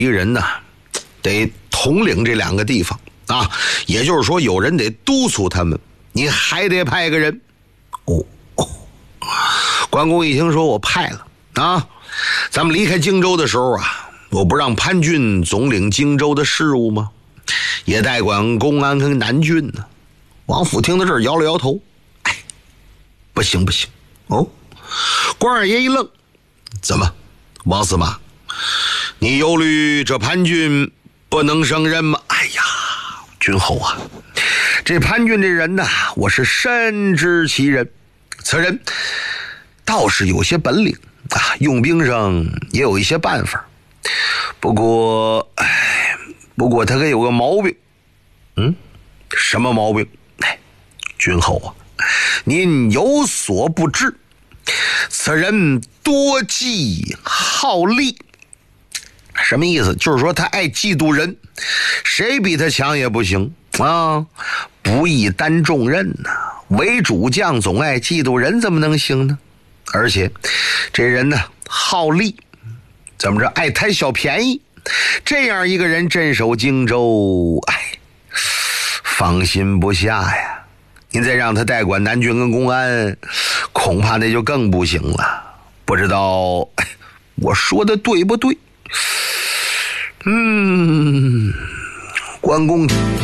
一个人呢，得统领这2个地方啊，也就是说，有人得督促他们，你还得派个人。关公一听说我派了啊，咱们离开荆州的时候啊，我不让潘俊总领荆州的事务吗？也代管公安跟南郡呢。王府听到这儿摇了摇头，哎，不行哦。关二爷一愣，怎么，王司马，你忧虑这潘俊不能胜任吗？哎呀，君后啊，这潘俊这人呢，我是深知其人，此人倒是有些本领啊，用兵上也有一些办法。不过他可有个毛病。什么毛病？君后啊，您有所不知，此人多忌好利。什么意思？就是说他爱嫉妒人，谁比他强也不行啊，不易担重任呢。为主将总爱嫉妒人，怎么能行呢？而且这人呢好利，怎么着，爱贪小便宜。这样一个人镇守荆州，放心不下呀。您再让他代管南郡跟公安，恐怕那就更不行了。不知道我说的对不对？关公